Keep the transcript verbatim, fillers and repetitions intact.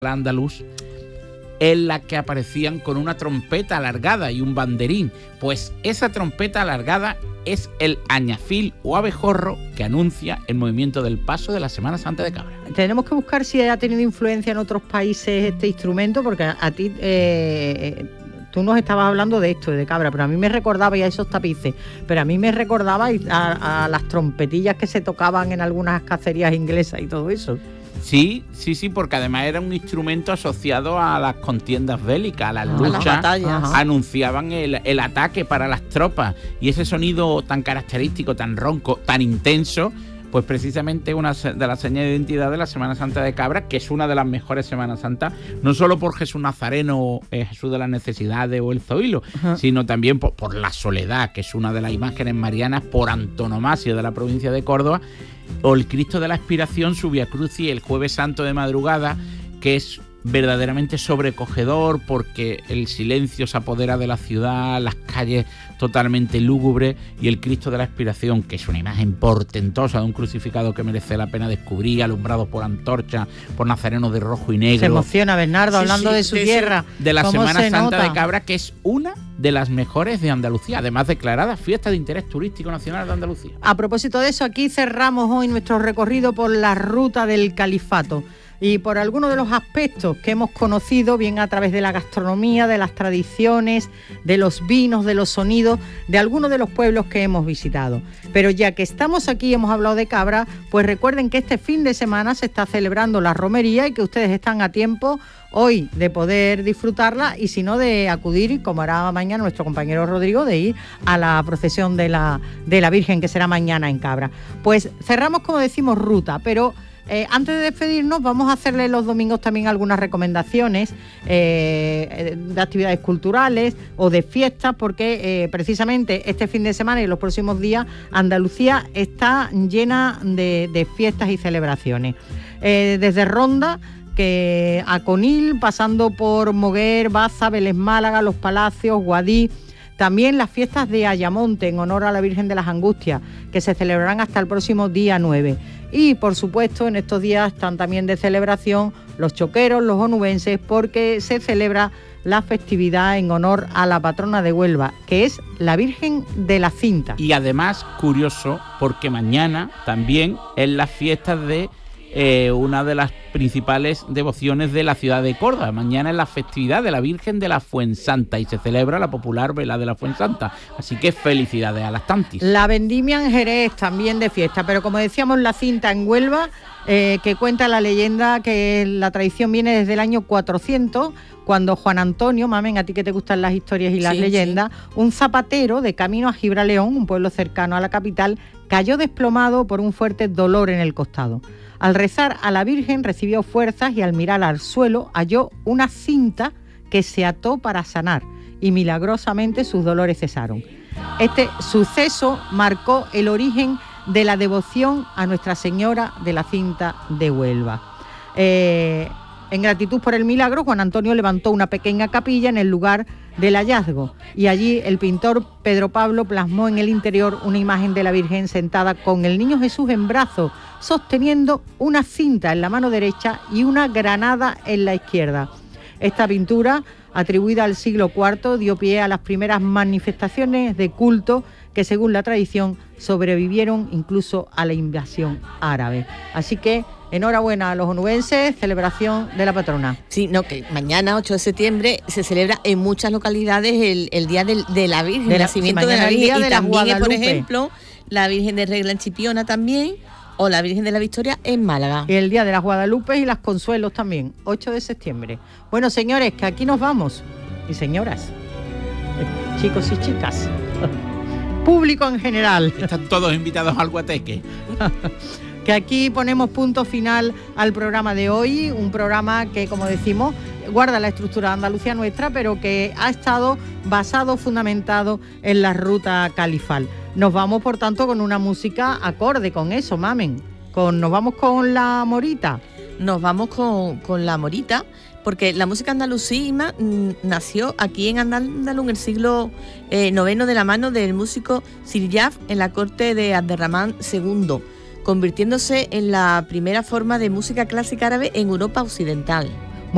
andaluz, en la que aparecían con una trompeta alargada y un banderín. Pues esa trompeta alargada es el añafil o abejorro que anuncia el movimiento del paso de la Semana Santa de Cabra. Tenemos que buscar si ha tenido influencia en otros países este instrumento, porque a, a ti... Eh, tú nos estabas hablando de esto, de Cabra, pero a mí me recordaba ya esos tapices, pero a mí me recordaba a, a las trompetillas que se tocaban en algunas cacerías inglesas y todo eso. Sí, sí, sí, porque además era un instrumento asociado a las contiendas bélicas, a las Ah, luchas, las batallas. anunciaban el, el ataque para las tropas, y ese sonido tan característico, tan ronco, tan intenso, pues precisamente una de las señas de identidad de la Semana Santa de Cabra, que es una de las mejores Semanas Santas, no solo por Jesús Nazareno, eh, Jesús de las Necesidades o el Zoilo, uh-huh. sino también por, por la Soledad, que es una de las imágenes marianas por antonomasia de la provincia de Córdoba, o el Cristo de la Expiración, su Vía Crucis, el Jueves Santo de madrugada, que es verdaderamente sobrecogedor porque el silencio se apodera de la ciudad, las calles totalmente lúgubres, y el Cristo de la Expiración, que es una imagen portentosa de un crucificado que merece la pena descubrir, alumbrado por antorchas, por nazarenos de rojo y negro. Se emociona Bernardo sí, hablando sí, de su de tierra. De la Semana Santa nota? de Cabra, que es una de las mejores de Andalucía, además declarada fiesta de interés turístico nacional de Andalucía. A propósito de eso, aquí cerramos hoy nuestro recorrido por la ruta del Califato y por algunos de los aspectos que hemos conocido, bien a través de la gastronomía, de las tradiciones, de los vinos, de los sonidos, de algunos de los pueblos que hemos visitado. Pero ya que estamos aquí y hemos hablado de Cabra, pues recuerden que este fin de semana se está celebrando la romería y que ustedes están a tiempo hoy de poder disfrutarla, y si no, de acudir, como hará mañana nuestro compañero Rodrigo, de ir a la procesión de la, de la Virgen, que será mañana en Cabra. Pues cerramos, como decimos, ruta, pero... Eh, antes de despedirnos, vamos a hacerle los domingos también algunas recomendaciones eh, de actividades culturales o de fiestas, porque eh, precisamente este fin de semana y los próximos días Andalucía está llena de, de fiestas y celebraciones. Eh, desde Ronda que a Conil, pasando por Moguer, Baza, Vélez Málaga, Los Palacios, Guadí. También las fiestas de Ayamonte en honor a la Virgen de las Angustias, que se celebrarán hasta el próximo día nueve. Y, por supuesto, en estos días están también de celebración los choqueros, los onubenses, porque se celebra la festividad en honor a la patrona de Huelva, que es la Virgen de la Cinta. Y además, curioso, porque mañana también es la fiesta de eh, una de las principales devociones de la ciudad de Córdoba. Mañana es la festividad de la Virgen de la Fuensanta y se celebra la popular vela de la Fuensanta. Así que felicidades a las tantis. La vendimia en Jerez también de fiesta, pero como decíamos, la Cinta en Huelva, eh, que cuenta la leyenda que la tradición viene desde el año cuatrocientos, cuando Juan Antonio, mamen, a ti que te gustan las historias y las sí, leyendas, sí. un zapatero de camino a Gibraleón, un pueblo cercano a la capital, cayó desplomado por un fuerte dolor en el costado. Al rezar a la Virgen recibió fuerzas y al mirar al suelo halló una cinta que se ató para sanar y milagrosamente sus dolores cesaron. Este suceso marcó el origen de la devoción a Nuestra Señora de la Cinta de Huelva. Eh, en gratitud por el milagro, Juan Antonio levantó una pequeña capilla en el lugar del hallazgo y allí el pintor Pedro Pablo plasmó en el interior una imagen de la Virgen sentada con el niño Jesús en brazos, sosteniendo una cinta en la mano derecha y una granada en la izquierda. Esta pintura, atribuida al siglo cuarto, dio pie a las primeras manifestaciones de culto que, según la tradición, sobrevivieron incluso a la invasión árabe. Así que enhorabuena a los onubenses, celebración de la patrona. Sí, no, que mañana, ocho de septiembre, se celebra en muchas localidades el, el Día del, de la Virgen, de el la, nacimiento sí, de la Virgen, de y la también, es, por Guadalupe. ejemplo, la Virgen de Regla en Chipiona también, o la Virgen de la Victoria en Málaga. Y el Día de las Guadalupe y las Consuelos también, ocho de septiembre. Bueno, señores, que aquí nos vamos. Y señoras, chicos y chicas, público en general. Están todos invitados al guateque. Que aquí ponemos punto final al programa de hoy, un programa que, como decimos, guarda la estructura de Andalucía nuestra, pero que ha estado basado, fundamentado en la ruta califal. Nos vamos, por tanto, con una música acorde con eso, mamen. Con, nos vamos con la morita. Nos vamos con, con la morita, porque la música andalusíma mmm, nació aquí en Andaluz en el siglo eh, noveno de la mano del músico Siryaf en la corte de Abderramán segundo, convirtiéndose en la primera forma de música clásica árabe en Europa occidental.